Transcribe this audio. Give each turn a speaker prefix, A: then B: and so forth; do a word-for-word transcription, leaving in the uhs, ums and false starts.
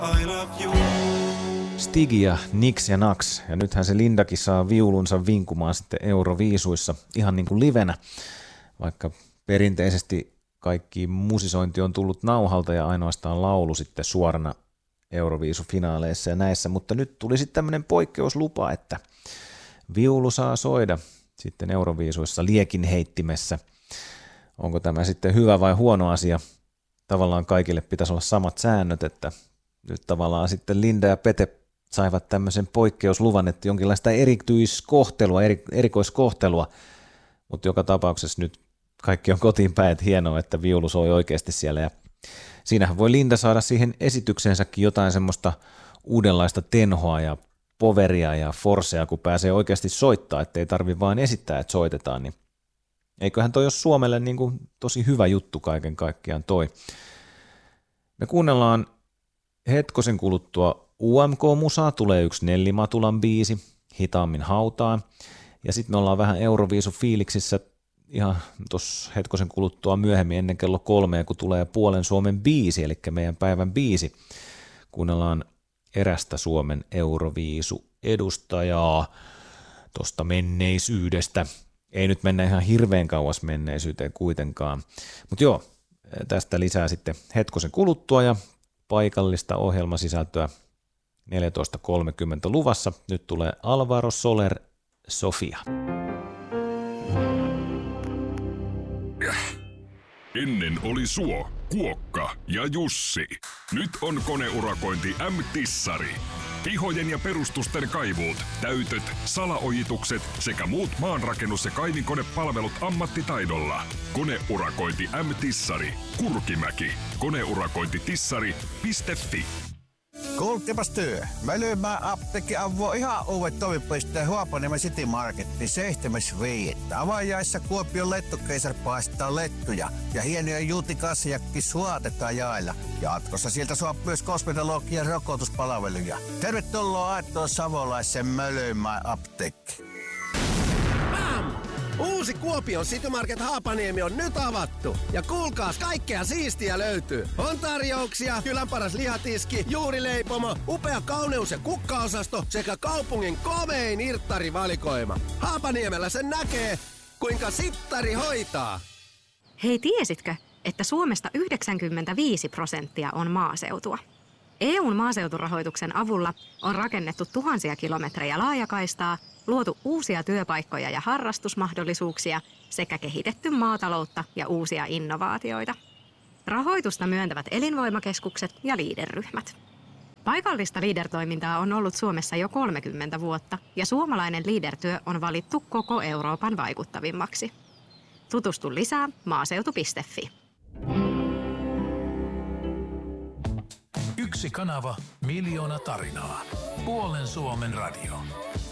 A: I love you.
B: Stigi ja Nix ja Nax, ja nythän se Lindakin saa viulunsa vinkumaan sitten Euroviisuissa ihan niin kuin livenä, vaikka perinteisesti kaikki musisointi on tullut nauhalta ja ainoastaan laulu sitten suorana Euroviisufinaaleissa ja näissä, mutta nyt tuli sitten tämmöinen poikkeuslupa, että viulu saa soida sitten Euroviisuissa liekin heittimessä. Onko tämä sitten hyvä vai huono asia? Tavallaan kaikille pitäisi olla samat säännöt, että nyt tavallaan sitten Linda ja Pete saivat tämmöisen poikkeusluvan, että jonkinlaista erityiskohtelua, eri, erikoiskohtelua, mutta joka tapauksessa nyt kaikki on kotiin päin, että hienoa, että viulu soi oikeasti siellä. Ja siinähän voi Linda saada siihen esityksensäkin jotain semmoista uudenlaista tenhoa ja poveria ja forsea, kun pääsee oikeasti soittaa, ettei tarvitse vain esittää, että soitetaan, niin eiköhän toi ole Suomelle niin kuin tosi hyvä juttu kaiken kaikkiaan toi. Me kuunnellaan hetkosen kuluttua U M K-musaa, tulee yksi Nelli Matulan biisi, Hitaammin hautaan, ja sitten me ollaan vähän Euroviisu-fiiliksissä ihan tuossa hetkosen kuluttua myöhemmin ennen kello kolmea, kun tulee Puolen Suomen biisi, eli meidän päivän biisi. Kuunnellaan erästä Suomen Euroviisu-edustajaa tuosta menneisyydestä. Ei nyt mennä ihan hirveän kauas menneisyyteen kuitenkaan. Mutta joo, tästä lisää sitten hetkosen kuluttua ja paikallista ohjelmasisältöä neljätoista kolmekymmentä luvassa. Nyt tulee Alvaro Soler, Sofia.
C: Ennen oli Suo, Kuokka ja Jussi. Nyt on koneurakointi M-Tissari. Pihojen ja perustusten kaivuut, täytöt, salaojitukset sekä muut maanrakennus- ja kaivinkonepalvelut ammattitaidolla. Koneurakointi M-Tissari. Kurkimäki. Koneurakointitissari piste fi.
D: Kuulkepas työ. Mölymää apteekki avoo ihan uudet toimipisteen Huopaniemen City Marketin seitsemäs viidettä. Avajaissa Kuopion lettukeisar paistaa lettuja ja hienoja juutikasjakki suotetaan jaella. Jatkossa sieltä saa myös kosmetologian rokotuspalveluja. Tervetuloa Aittoon Savolaisen Mölymää apteekki.
E: Uusi Kuopion City Market Haapaniemi on nyt avattu. Ja kuulkaas, kaikkea siistiä löytyy. On tarjouksia, kylän paras lihatiski, juurileipomo, upea kauneus- ja kukkaosasto sekä kaupungin komein irttarivalikoima. Haapaniemellä sen näkee, kuinka sittari hoitaa.
F: Hei, tiesitkö, että Suomesta yhdeksänkymmentäviisi prosenttia on maaseutua? E U:n maaseuturahoituksen avulla on rakennettu tuhansia kilometrejä laajakaistaa, luotu uusia työpaikkoja ja harrastusmahdollisuuksia sekä kehitetty maataloutta ja uusia innovaatioita. Rahoitusta myöntävät elinvoimakeskukset ja Leader-ryhmät. Paikallista Leader-toimintaa on ollut Suomessa jo kolmekymmentä vuotta ja suomalainen Leader-työ on valittu koko Euroopan vaikuttavimmaksi. Tutustu lisää maaseutu piste fi.
G: Yksi kanava, miljoona tarinaa. Puolen Suomen radio.